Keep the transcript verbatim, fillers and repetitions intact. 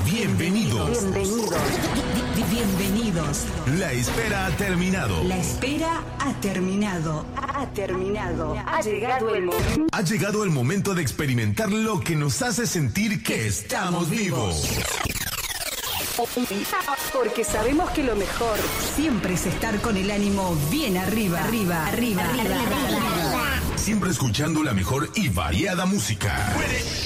Bienvenidos. Bienvenidos. Bienvenidos. La espera ha terminado. La espera ha terminado. Ha terminado. Ha llegado el momento. Ha llegado el momento de experimentar lo que nos hace sentir que estamos vivos. Porque sabemos que lo mejor siempre es estar con el ánimo bien arriba, arriba, arriba, arriba, arriba. Siempre escuchando la mejor y variada música.